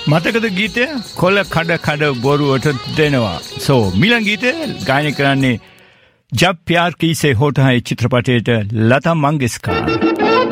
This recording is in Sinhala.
මතකද ගීතය කොළ කඩ කඩ බොරුවට දෙනවා. මිලන් ගීතය ගායනා කරන්නේ ජබ් ප්යාර් කීසේ හෝතා හයි චිත්‍රපටයේට ලතා මංගেশකර්.